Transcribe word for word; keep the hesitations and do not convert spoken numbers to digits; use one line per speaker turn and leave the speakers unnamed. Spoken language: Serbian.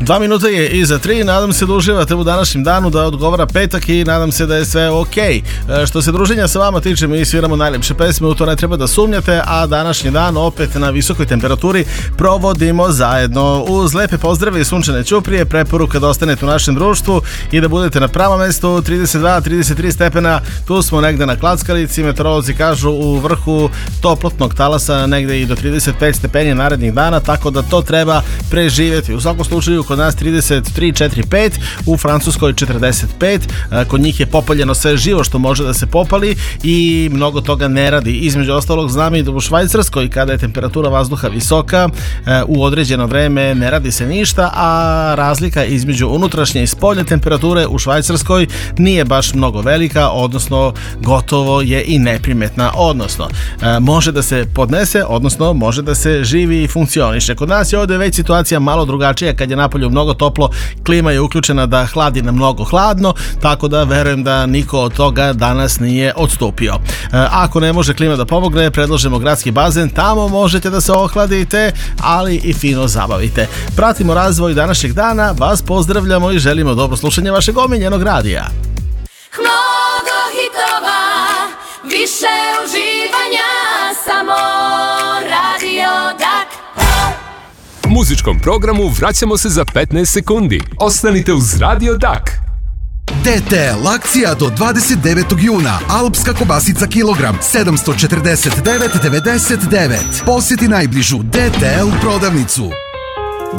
Dva minuta je iza tri, nadam se da uživate u današnjem danu, da odgovara petak i nadam se da je sve ok. Što se druženja sa vama tiče, mi sviramo najljepše pesme, u to ne treba da sumnjate, a današnji dan opet na visokoj temperaturi provodimo zajedno. Uz lepe pozdrave i sunčane ćuprije, preporuka da ostanete u našem društvu i da budete na pravom mestu. Trideset dva trideset tri stepena, tu smo negde na klackalici, meteorolozi kažu u vrhu toplotnog talasa negde i do trideset pet stepeni narednih dana, tako da to treba preživjeti. U svakom slučaju kod nas trideset tri četiri pet, u Francuskoj četrdeset pet, kod njih je popaljeno sve živo što može da se popali i mnogo toga ne radi. Između ostalog znam i da u Švajcarskoj kada je temperatura vazduha visoka u određeno vreme ne radi se ništa, a razlika između unutrašnje i spoljne temperature u Švajcarskoj nije baš mnogo velika, odnosno gotovo je i neprimetna, odnosno može da se podnese, odnosno može da se živi i funkcioniše. Kod nas je ovdje već situacija malo drugačija, kad je napolju mnogo toplo, klima je uključena da hladi na mnogo hladno, tako da verujem da niko od toga danas nije odstupio. Ako ne može klima da pomogne, predlažemo gradski bazen, tamo možete da se ohladite, ali i fino zabavite. Pratimo razvoj današnjeg dana, vas pozdravljamo i želimo dobro slušanje vašeg omiljenog radija.
Mnogo hitova, više uživanja, samo Radio Dak.
Muzičkom programu vraćamo se za petnaest sekundi. Ostanite uz Radio Dak.
T T L akcija do dvadeset devetog juna. Alpska kobasica kilogram sedamsto četrdeset devet devedeset devet. Posjeti najbližu D T L prodavnicu.